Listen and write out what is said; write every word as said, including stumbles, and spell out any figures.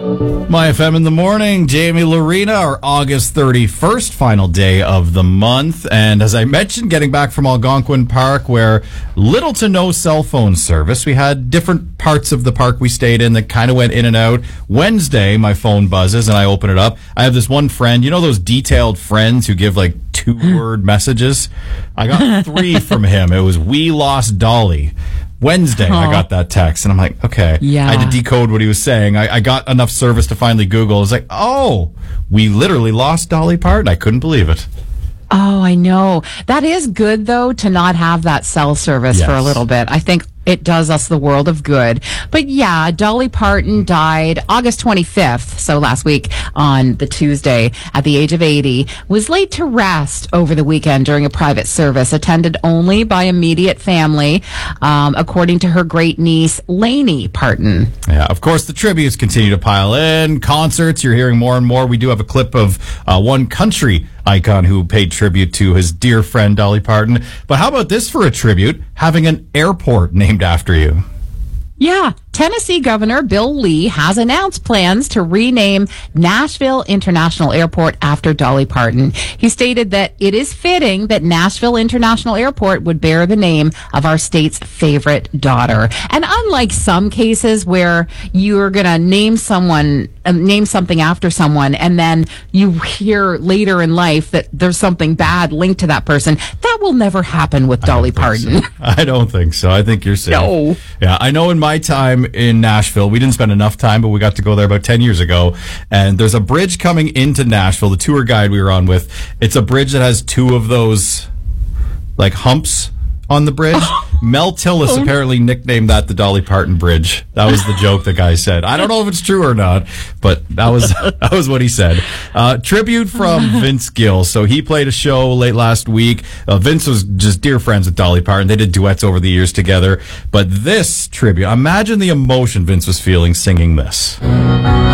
My F M in the morning, Jamie Lorena, our August thirty-first final day of the month. And as I mentioned, getting back from Algonquin Park, where little to no cell phone service. We had different parts of the park we stayed in that kind of went in and out. Wednesday, my phone buzzes and I open it up. I have this one friend, you know those detailed friends who give like two-word messages? I got three from him. It was, "We lost Dolly." Wednesday, I got that text, and I'm like, okay. Yeah. I had to decode what he was saying. I, I got enough service to finally Google. I was like, oh, we literally lost Dolly Parton. I couldn't believe it. Oh, I know. That is good, though, to not have that cell service Yes. for a little bit. I think it does us the world of good. But yeah, Dolly Parton died August twenty-fifth, so last week on the Tuesday at the age of eighty, was laid to rest over the weekend during a private service attended only by immediate family, um, according to her great niece, Lainey Parton. Yeah, of course, the tributes continue to pile in. Concerts, you're hearing more and more. We do have a clip of uh, one country icon who paid tribute to his dear friend Dolly Parton. But how about this for a tribute? Having an airport named after you. Yeah, Tennessee Governor Bill Lee has announced plans to rename Nashville International Airport after Dolly Parton. He stated that it is fitting that Nashville International Airport would bear the name of our state's favorite daughter. And unlike some cases where you're going to name someone, uh, name something after someone, and then you hear later in life that there's something bad linked to that person, that will never happen with Dolly Parton. So. I don't think so. I think you're safe. No. Yeah, I know in my time in Nashville, we didn't spend enough time, but we got to go there about ten years ago. And there's a bridge coming into Nashville. The tour guide we were on with, it's a bridge that has two of those, like, humps on the bridge. Mel Tillis apparently nicknamed that the Dolly Parton Bridge. That was the joke the guy said. I don't know if it's true or not, but that was that was what he said. Uh, tribute from Vince Gill. So he played a show late last week. Uh, Vince was just dear friends with Dolly Parton. They did duets over the years together. But this tribute, imagine the emotion Vince was feeling singing this.